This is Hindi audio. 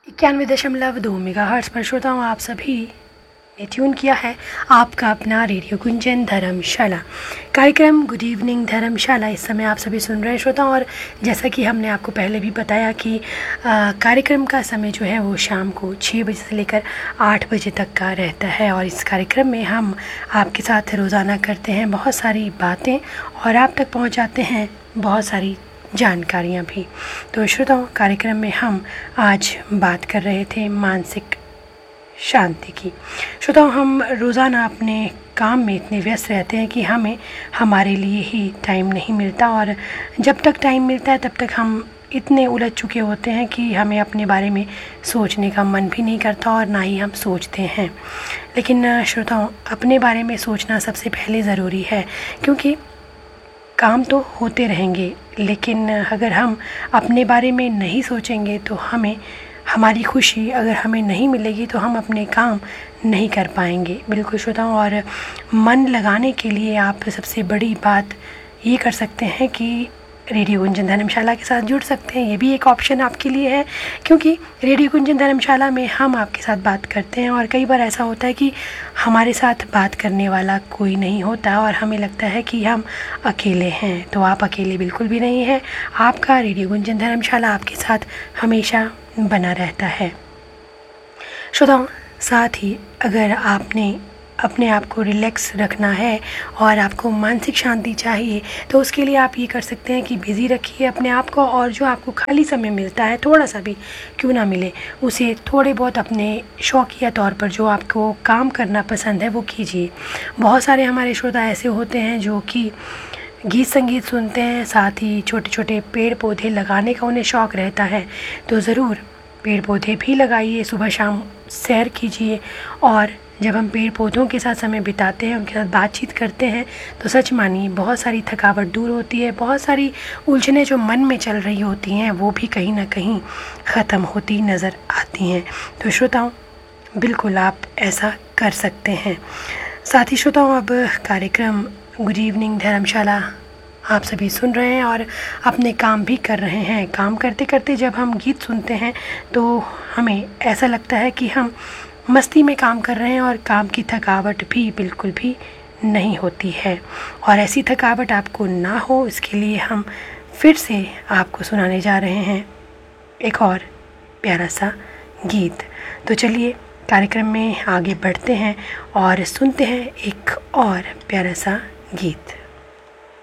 91.2 मेगाहर्ट्ज़ पर श्रोताओं आप सभी ने ट्यून किया है आपका अपना रेडियो गुंजन धर्मशाला कार्यक्रम गुड इवनिंग धर्मशाला। इस समय आप सभी सुन रहे हैं श्रोताओं, और जैसा कि हमने आपको पहले भी बताया कि कार्यक्रम का समय जो है वो शाम को 6 बजे से लेकर 8 बजे तक का रहता है। और इस कार्यक्रम में हम आपके साथ रोज़ाना करते हैं बहुत सारी बातें और आप तक पहुँचाते हैं बहुत सारी जानकारियाँ भी। तो श्रोताओं, कार्यक्रम में हम आज बात कर रहे थे मानसिक शांति की। श्रोताओं, हम रोज़ाना अपने काम में इतने व्यस्त रहते हैं कि हमें हमारे लिए ही टाइम नहीं मिलता, और जब तक टाइम मिलता है तब तक हम इतने उलझ चुके होते हैं कि हमें अपने बारे में सोचने का मन भी नहीं करता और ना ही हम सोचते हैं। लेकिन श्रोताओं, अपने बारे में सोचना सबसे पहले ज़रूरी है, क्योंकि काम तो होते रहेंगे, लेकिन अगर हम अपने बारे में नहीं सोचेंगे तो हमारी खुशी अगर हमें नहीं मिलेगी तो हम अपने काम नहीं कर पाएंगे। बिल्कुल श्रोताओं, और मन लगाने के लिए आप सबसे बड़ी बात ये कर सकते हैं कि रेडियो गुंजन धर्मशाला के साथ जुड़ सकते हैं। ये भी एक ऑप्शन आपके लिए है, क्योंकि रेडियो गुंजन धर्मशाला में हम आपके साथ बात करते हैं और कई बार ऐसा होता है कि हमारे साथ बात करने वाला कोई नहीं होता और हमें लगता है कि हम अकेले हैं। तो आप अकेले बिल्कुल भी नहीं हैं। आपका रेडियो गुंजन धर्मशाला आपके साथ हमेशा बना रहता है। श्रोताओं, साथ ही अगर आपने अपने आप को रिलैक्स रखना है और आपको मानसिक शांति चाहिए तो उसके लिए आप ये कर सकते हैं कि बिज़ी रखिए अपने आप को, और जो आपको खाली समय मिलता है, थोड़ा सा भी क्यों ना मिले, उसे थोड़े बहुत अपने शौकिया तौर पर जो आपको काम करना पसंद है वो कीजिए। बहुत सारे हमारे श्रोता ऐसे होते हैं जो कि गीत संगीत सुनते हैं, साथ ही छोटे छोटे पेड़ पौधे लगाने का उन्हें शौक़ रहता है। तो ज़रूर पेड़ पौधे भी लगाइए, सुबह शाम सैर कीजिए, और जब हम पेड़ पौधों के साथ समय बिताते हैं, उनके साथ बातचीत करते हैं, तो सच मानिए बहुत सारी थकावट दूर होती है। बहुत सारी उलझनें जो मन में चल रही होती हैं वो भी कहीं ना कहीं ख़त्म होती नज़र आती हैं। तो श्रोताओं, बिल्कुल आप ऐसा कर सकते हैं। साथ ही श्रोताओं, अब कार्यक्रम गुड इवनिंग धर्मशाला आप सभी सुन रहे हैं और अपने काम भी कर रहे हैं। काम करते करते जब हम गीत सुनते हैं तो हमें ऐसा लगता है कि हम मस्ती में काम कर रहे हैं और काम की थकावट भी बिल्कुल भी नहीं होती है। और ऐसी थकावट आपको ना हो, इसके लिए हम फिर से आपको सुनाने जा रहे हैं एक और प्यारा सा गीत। तो चलिए कार्यक्रम में आगे बढ़ते हैं और सुनते हैं एक और प्यारा सा गीत।